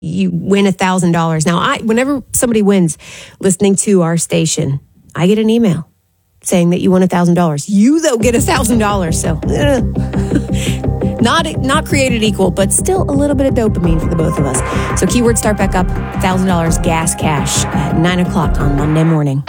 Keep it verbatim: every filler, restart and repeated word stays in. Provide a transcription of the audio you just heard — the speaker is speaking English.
you win a thousand dollars. Now, I whenever somebody wins listening to our station, I get an email saying that you won a thousand dollars. You though get a thousand dollars. So not not created equal, but still a little bit of dopamine for the both of us. So keyword start back up, thousand dollars gas cash at nine o'clock on Monday morning.